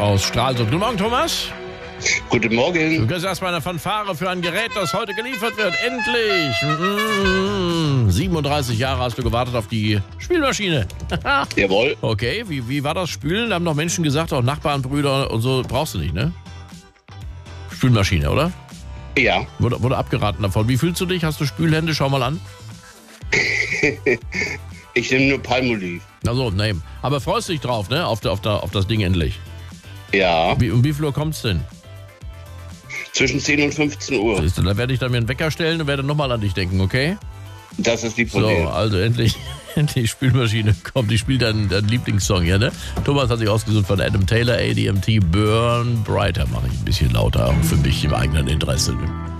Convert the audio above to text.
aus Stralsund. Guten Morgen, Thomas. Guten Morgen. Du kriegst erstmal eine Fanfare für ein Gerät, das heute geliefert wird. Endlich! 37 Jahre hast du gewartet auf die Spülmaschine. Jawohl. Okay, wie war das Spülen? Da haben doch Menschen gesagt, auch Nachbarn, Brüder und so, brauchst du nicht, ne? Spülmaschine, oder? Ja. Wurde abgeraten davon. Wie fühlst du dich? Hast du Spülhände? Schau mal an. Ich nehme nur Palmolive. Also, nein. Aber freust dich drauf, ne? Auf das Ding endlich. Ja. Um wie viel Uhr kommt's denn? Zwischen 10 und 15 Uhr. Siehst du, da werde ich dann mir einen Wecker stellen und werde nochmal an dich denken, okay? Das ist die So, Problem. also endlich Spülmaschine kommt. Die spielt deinen Lieblingssong hier, ne? Thomas hat sich ausgesucht von Adam Taylor, ADMT, Burn Brighter. Mache ich ein bisschen lauter, für mich im eigenen Interesse.